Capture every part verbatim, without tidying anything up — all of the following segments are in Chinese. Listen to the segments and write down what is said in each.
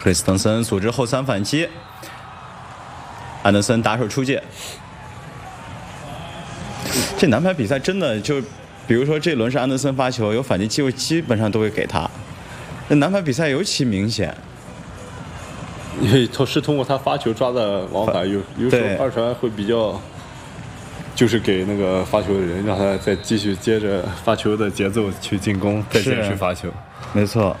克里斯滕森组织后三反击，安德森打手出界。这男排比赛真的就，比如说这轮是安德森发球，有反击机会基本上都会给他。那男排比赛尤其明显， 因为他是通过他发球抓的往返，有有时候二传会比较，就是给那个发球的人让他再继续接着发球的节奏去进攻，再继续发球。 没错。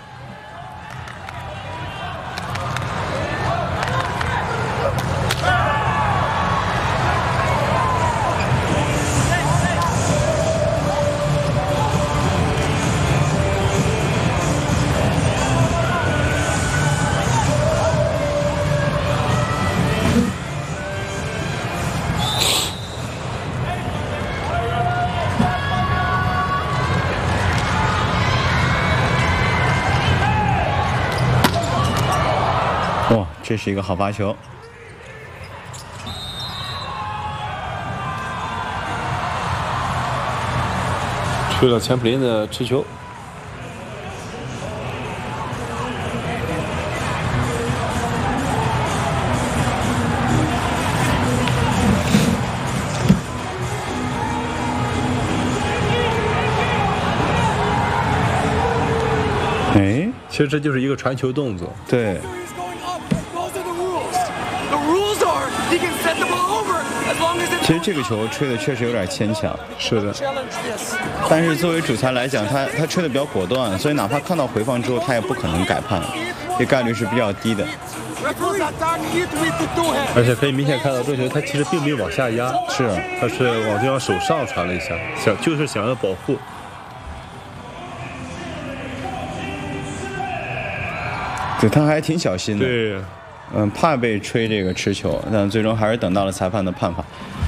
哇，这是一个好发球。 吹了钱普林的持球。 哎， 其实这就是一个传球动作。 对。其实这个球吹的确实有点牵强， 是的。 但是作为主裁来讲，他他吹的比较果断，所以哪怕看到回放之后，他也不可能改判，这概率是比较低的。 而且可以明显看到，这球他其实并没有往下压， 是， 他是往对方手上传了一下，想就是想要保护。 对，他还挺小心的。 对。 嗯，怕被吹这个持球，但最终还是等到了裁判的判罚。